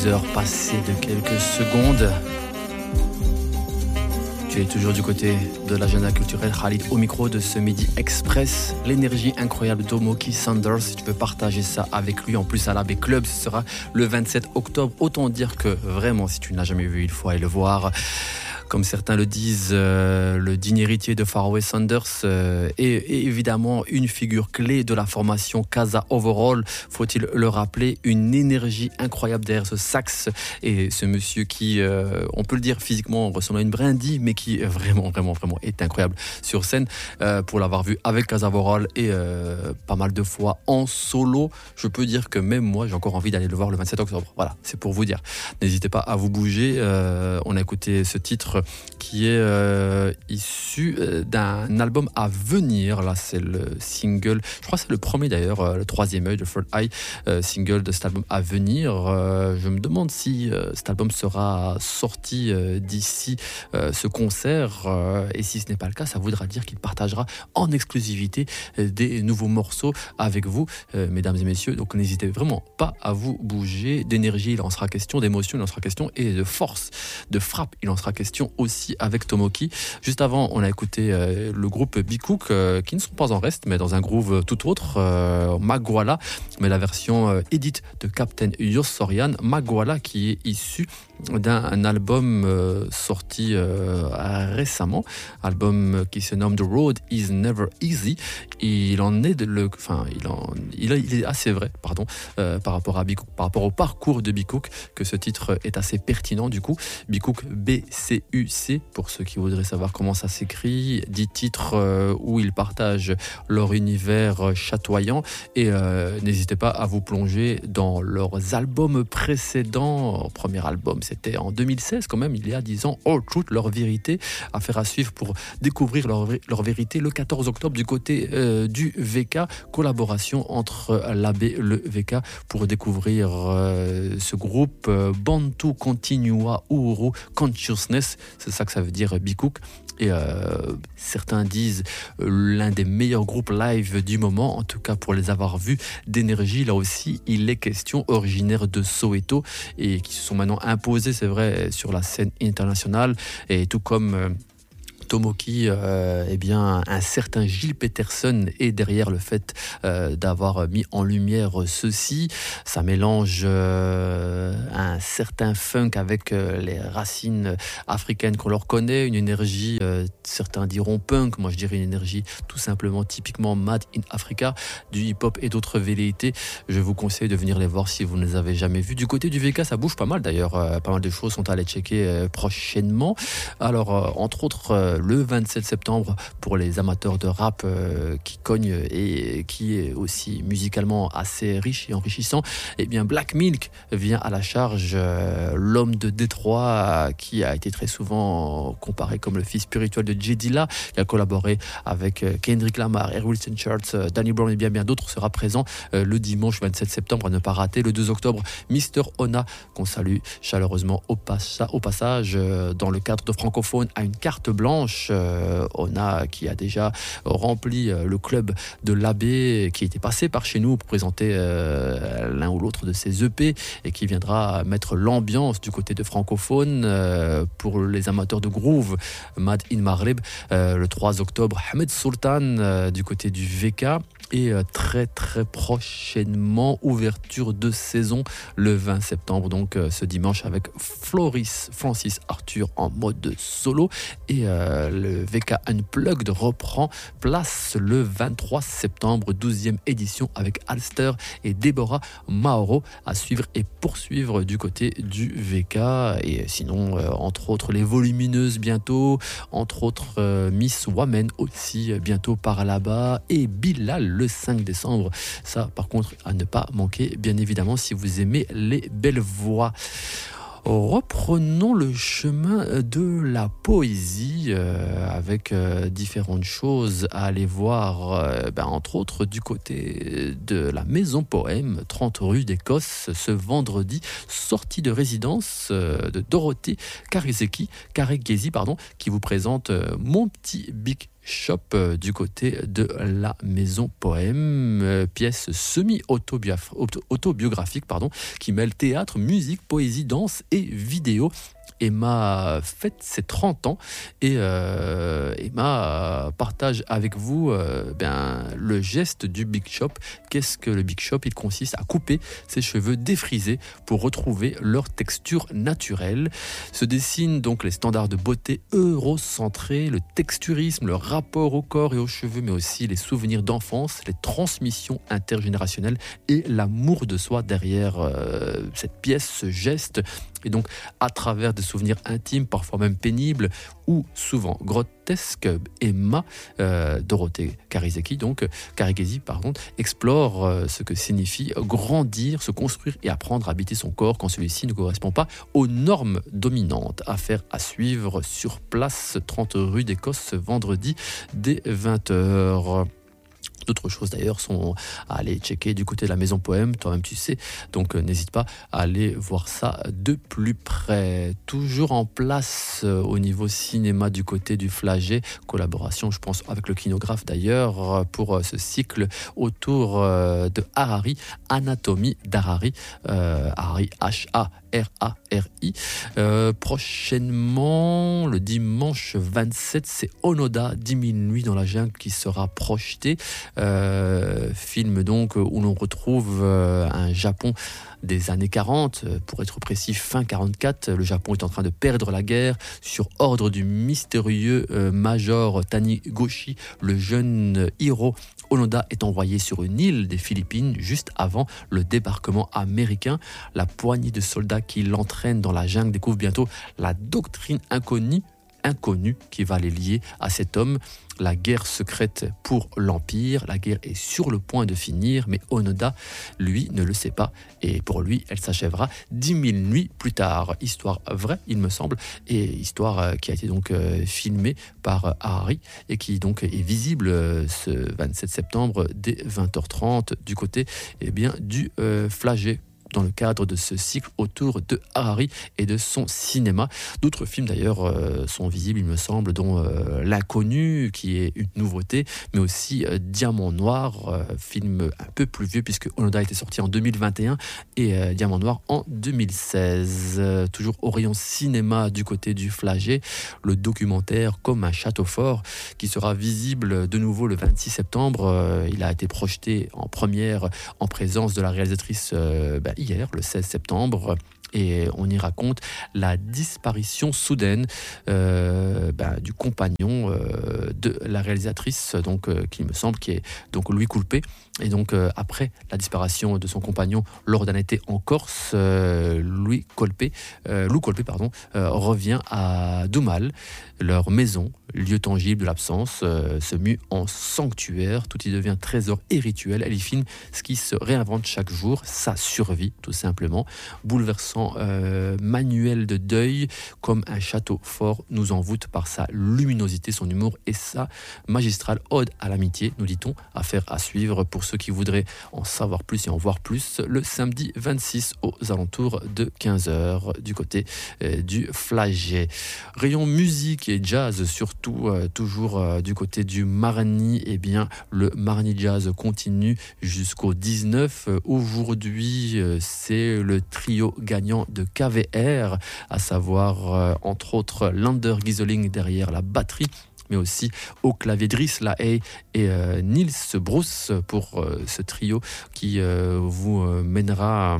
22h passées de quelques secondes. Tu es toujours du côté de l'agenda culturel. Khalid au micro de ce Midi Express. L'énergie incroyable d'Omoki Sanders. Si tu peux partager ça avec lui, en plus à l'Abbey Club, ce sera le 27 octobre. Autant dire que vraiment, si tu ne l'as jamais vu, il faut aller le voir. Comme certains le disent, le digne héritier de Pharoah Sanders est évidemment une figure clé de la formation Casa Overall. Faut-il le rappeler, une énergie incroyable derrière ce sax et ce monsieur qui, on peut le dire physiquement, ressemble à une brindille, mais qui vraiment est incroyable sur scène. Pour l'avoir vu avec Casa Overall et pas mal de fois en solo, je peux dire que même moi, j'ai encore envie d'aller le voir le 27 octobre. Voilà, c'est pour vous dire. N'hésitez pas à vous bouger. On a écouté ce titre qui est issu d'un album à venir. Là, c'est le single, je crois que c'est le premier d'ailleurs, le troisième œil, le Third Eye, single de cet album à venir. Je me demande si cet album sera sorti d'ici ce concert, et si ce n'est pas le cas, ça voudra dire qu'il partagera en exclusivité des nouveaux morceaux avec vous, mesdames et messieurs. Donc n'hésitez vraiment pas à vous bouger. D'énergie, il en sera question, d'émotion, il en sera question, et de force, de frappe, il en sera question aussi avec Tomoki. Juste avant, on a écouté le groupe Bikook, qui ne sont pas en reste, mais dans un groove tout autre, Magwala, mais la version édite de Captain Yossorian, Magwala, qui est issu d'un album sorti récemment, album qui se nomme The Road Is Never Easy. Il en est il est assez vrai, par rapport à Bikook, par rapport au parcours de Bikook, que ce titre est assez pertinent. Du coup, Bikook, BCUC, pour ceux qui voudraient savoir comment ça s'écrit, 10 titres où ils partagent leur univers chatoyant, et n'hésitez pas à vous plonger dans leurs albums précédents. Premier album, c'était en 2016 quand même, il y a 10 ans, All Truth, leur vérité, affaire à suivre pour découvrir leur vérité le 14 octobre du côté du VK, collaboration entre l'Abbey et le VK pour découvrir ce groupe Bantu Continua Uru Consciousness, c'est ça que ça veut dire Bikook. Et certains disent l'un des meilleurs groupes live du moment, en tout cas pour les avoir vus. D'énergie, là aussi il est question, originaire de Soweto et qui se sont maintenant imposés, c'est vrai, sur la scène internationale, et tout comme Tomoki, un certain Gilles Peterson est derrière le fait d'avoir mis en lumière ceci. Ça mélange un certain funk avec les racines africaines qu'on leur connaît, une énergie, certains diront punk, moi je dirais une énergie tout simplement typiquement Made in Africa, du hip-hop et d'autres velléités. Je vous conseille de venir les voir si vous ne les avez jamais vus. Du côté du VK, ça bouge pas mal d'ailleurs, pas mal de choses sont à aller checker prochainement. Alors, entre autres, le 27 septembre, pour les amateurs de rap qui cognent et qui est aussi musicalement assez riche et enrichissant, Black Milk vient à la charge, l'homme de Détroit qui a été très souvent comparé comme le fils spirituel de Jay Dilla, qui a collaboré avec Kendrick Lamar, Air Wilson Church, Danny Brown et bien d'autres, sera présent le dimanche 27 septembre, à ne pas rater. Le 2 octobre, Mr. Ona, qu'on salue chaleureusement au passage, dans le cadre de Francophone, a une carte blanche. Ona qui a déjà rempli le club de l'Abbey, qui était passé par chez nous pour présenter l'un ou l'autre de ses EP, et qui viendra mettre l'ambiance du côté de Francophone pour les amateurs de groove, Made in Maghreb, le 3 octobre. Ahmed Sultan du côté du VK, et très très prochainement ouverture de saison le 20 septembre, donc ce dimanche, avec Francis Arthur en mode solo, et le VK Unplugged reprend place le 23 septembre, 12e édition, avec Alster et Deborah Mauro à suivre et poursuivre du côté du VK. Et sinon, entre autres, les Volumineuses bientôt, entre autres Miss Wamen aussi bientôt par là-bas, et Bilal le 5 décembre. Ça, par contre, à ne pas manquer, bien évidemment, si vous aimez les belles voix. Reprenons le chemin de la poésie avec différentes choses à aller voir, entre autres du côté de la Maison Poème, 30 rue d'Écosse, ce vendredi, sortie de résidence de Dorothée Karegesi, qui vous présente Mon petit Big Shop du côté de la Maison Poème, pièce semi-autobiographique qui mêle théâtre, musique, poésie, danse et vidéo. Emma fête ses 30 ans et Emma partage avec vous le geste du Big Shop. Qu'est-ce que le Big Shop? Il consiste à couper ses cheveux défrisés pour retrouver leur texture naturelle. Se dessinent donc les standards de beauté eurocentrés, le texturisme, le rapport au corps et aux cheveux, mais aussi les souvenirs d'enfance, les transmissions intergénérationnelles et l'amour de soi derrière cette pièce, ce geste. Et donc, à travers des souvenirs intimes, parfois même pénibles, ou souvent grotesques, Emma, Dorothée Karigesi, explore ce que signifie grandir, se construire et apprendre à habiter son corps quand celui-ci ne correspond pas aux normes dominantes. Affaire à suivre sur place, 30 rue d'Écosse, vendredi dès 20h. D'autres choses d'ailleurs sont à aller checker du côté de la Maison Poème, toi-même tu sais, donc n'hésite pas à aller voir ça de plus près. Toujours en place au niveau cinéma du côté du Flagey, collaboration je pense avec le kinographe d'ailleurs pour ce cycle autour de Harari, Anatomie d'Harari, Harari H-A-R-A-R-I. Prochainement, le dimanche 27, c'est Onoda, 10 000 nuits dans la jungle qui sera projeté. Film donc où l'on retrouve un Japon des années 40, pour être précis fin 44. Le Japon est en train de perdre la guerre sur ordre du mystérieux major Taniguchi. Le jeune Hiro Onoda est envoyé sur une île des Philippines juste avant le débarquement américain. La poignée de soldats qui l'entraînent dans la jungle découvre bientôt la doctrine inconnue qui va les lier à cet homme. La guerre secrète pour l'Empire, la guerre est sur le point de finir, mais Onoda, lui, ne le sait pas, et pour lui, elle s'achèvera 10 000 nuits plus tard. Histoire vraie, il me semble, et histoire qui a été donc filmée par Harari, et qui donc est visible ce 27 septembre dès 20h30 du côté du Flagey, dans le cadre de ce cycle autour de Harari et de son cinéma. D'autres films d'ailleurs sont visibles, il me semble, dont L'Inconnu, qui est une nouveauté, mais aussi Diamant Noir, film un peu plus vieux puisque Onoda était sorti en 2021 et Diamant Noir en 2016. Toujours au rayon cinéma du côté du Flagey, le documentaire Comme un château fort, qui sera visible de nouveau le 26 septembre. Il a été projeté en première en présence de la réalisatrice hier, le 16 septembre, et on y raconte la disparition soudaine du compagnon de la réalisatrice, qui me semble qui est donc Louis Coulpé. Et donc après la disparition de son compagnon lors d'un été en Corse, Lou Coulpé revient à Doumal. Leur maison, lieu tangible de l'absence, se mue en sanctuaire. Tout y devient trésor et rituel. Elle y filme ce qui se réinvente chaque jour, sa survie tout simplement. Bouleversant manuel de deuil, comme un château fort nous envoûte par sa luminosité, son humour et sa magistrale ode à l'amitié, nous dit-on. Affaire à suivre pour ceux qui voudraient en savoir plus et en voir plus, le samedi 26 aux alentours de 15h du côté du Flagey. Rayon musique et jazz surtout, toujours du côté du Marni. Le Marni Jazz continue jusqu'au 19. Aujourd'hui, c'est le trio gagnant de KVR, à savoir entre autres Lander Gieseling derrière la batterie, mais aussi au clavier Driss Lahey et Niels Bruce pour ce trio qui vous mènera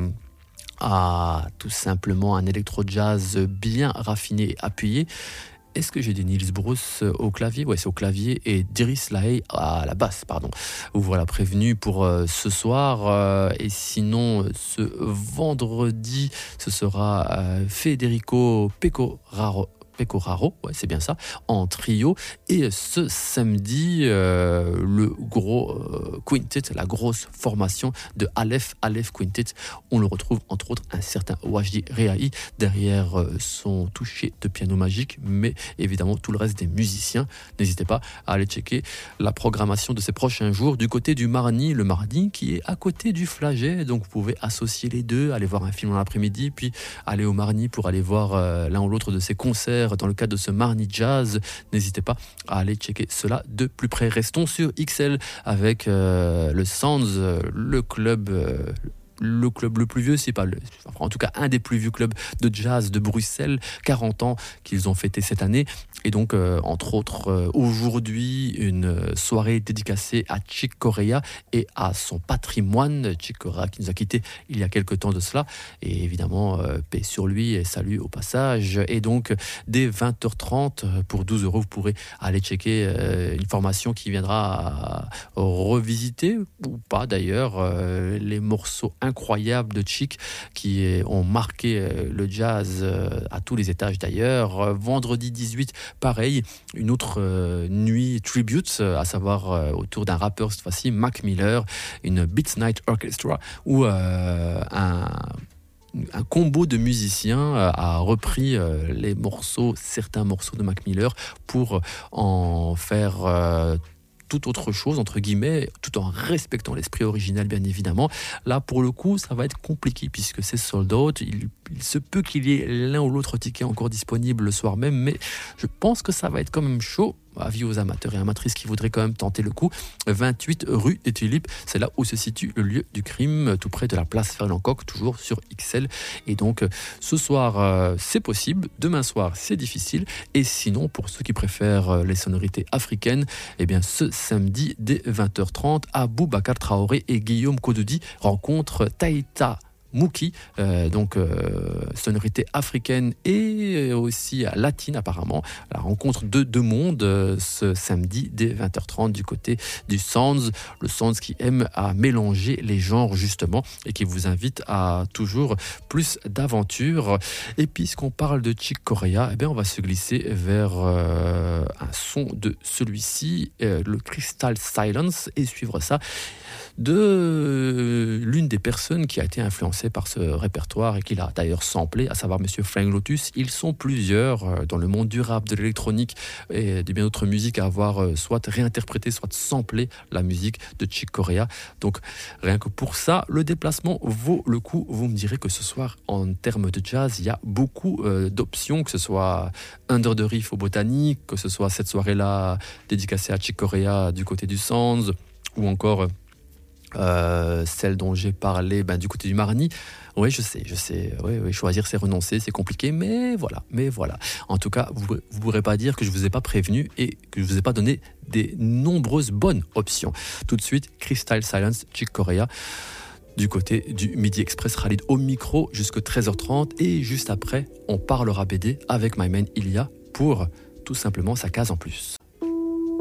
à tout simplement un électro-jazz bien raffiné et appuyé. Est-ce que j'ai dit Niels Bruce au clavier? Ouais, c'est au clavier, et Driss Lahey à la basse, pardon. Vous voilà prévenu pour ce soir. Et sinon, ce vendredi, ce sera Federico Pecoraro, ouais, c'est bien ça, en trio. Et ce samedi, le gros quintet, la grosse formation de Aleph Quintet. On le retrouve entre autres un certain Wajdi Rehaï derrière son toucher de piano magique, mais évidemment tout le reste des musiciens. N'hésitez pas à aller checker la programmation de ces prochains jours du côté du Marni, le Marni qui est à côté du Flagey, donc vous pouvez associer les deux, aller voir un film dans l'après-midi, puis aller au Marni pour aller voir l'un ou l'autre de ces concerts dans le cadre de ce Marni Jazz. N'hésitez pas à aller checker cela de plus près. Restons sur XL avec le Sounds, le club le plus vieux, c'est pas en tout cas un des plus vieux clubs de jazz de Bruxelles, 40 ans qu'ils ont fêté cette année. Et donc, entre autres, aujourd'hui, une soirée dédicacée à Chick Corea et à son patrimoine. Chick Corea qui nous a quittés il y a quelques temps de cela. Et évidemment, paix sur lui et salut au passage. Et donc, dès 20h30, pour 12 €, vous pourrez aller checker une formation qui viendra revisiter, ou pas d'ailleurs, les morceaux incroyables de Chick qui ont marqué le jazz à tous les étages d'ailleurs. Vendredi 18, pareil, une autre nuit tribute, à savoir autour d'un rappeur cette fois-ci, Mac Miller, une Beats Night Orchestra, où un combo de musiciens a repris certains morceaux de Mac Miller pour en faire tout autre chose, entre guillemets, tout en respectant l'esprit original, bien évidemment. Là, pour le coup, ça va être compliqué puisque c'est sold out. Il se peut qu'il y ait l'un ou l'autre ticket encore disponible le soir même, mais je pense que ça va être quand même chaud. Avis aux amateurs et amatrices qui voudraient quand même tenter le coup. 28 rue des Tulipes, c'est là où se situe le lieu du crime, tout près de la place Ferdinand-Koch, toujours sur XL. Et donc, ce soir, c'est possible. Demain soir, c'est difficile. Et sinon, pour ceux qui préfèrent les sonorités africaines, eh bien, ce samedi, dès 20h30, Aboubacar Traoré et Guillaume Kodoudi rencontrent Taïta Mouki, sonorité africaine et aussi latine apparemment. La rencontre de deux mondes ce samedi dès 20h30 du côté du Sounds. Le Sounds qui aime à mélanger les genres justement et qui vous invite à toujours plus d'aventures. Et puisqu'on parle de Chick Corea, eh bien on va se glisser vers un son de celui-ci, le Crystal Silence, et suivre ça de l'une des personnes qui a été influencée par ce répertoire et qui l'a d'ailleurs samplé, à savoir Monsieur Frank Lotus. Ils sont plusieurs dans le monde du rap, de l'électronique et de bien d'autres musiques à avoir soit réinterprété, soit samplé la musique de Chick Corea. Donc rien que pour ça, le déplacement vaut le coup. Vous me direz que ce soir, en termes de jazz, il y a beaucoup d'options, que ce soit Under the Reef au Botanique, que ce soit cette soirée-là dédicacée à Chick Corea du côté du Sounds, ou encore celle dont j'ai parlé du côté du Marni. Oui, je sais. Oui, choisir c'est renoncer, c'est compliqué, mais voilà. En tout cas, vous ne pourrez pas dire que je ne vous ai pas prévenu et que je ne vous ai pas donné des nombreuses bonnes options. Tout de suite, Crystal Silence, Chick Corea, du côté du Midi Express. Khalid au micro jusqu'à 13h30, et juste après, on parlera BD avec my man Ilia pour tout simplement sa case en plus.